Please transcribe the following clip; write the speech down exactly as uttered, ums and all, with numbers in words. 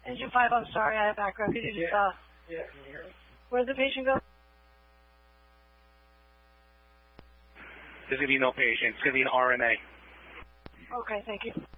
Engine five, I'm sorry, I have background. Could you just, uh... Yeah, can you hear me? Where'd the patient go? There's going to be no patient. It's going to be an R N A. Okay, thank you.